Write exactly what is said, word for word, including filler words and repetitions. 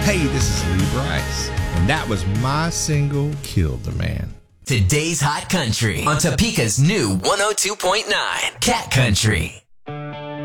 Hey, this is Lee Bryce, and that was my single, Killed the Man. Today's Hot Country on Topeka's new one oh two point nine Cat Country.